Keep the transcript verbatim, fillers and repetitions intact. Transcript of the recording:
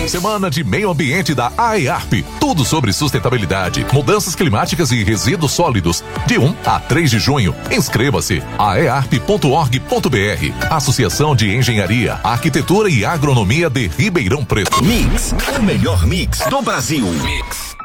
Semana de Meio Ambiente da AEARP. Tudo sobre sustentabilidade, mudanças climáticas e resíduos sólidos. De um a três de junho. Inscreva-se. a e a r p ponto org ponto b r. Associação de Engenharia, Arquitetura e Agronomia de Ribeirão Preto. Mix, o melhor mix do Brasil. Mix.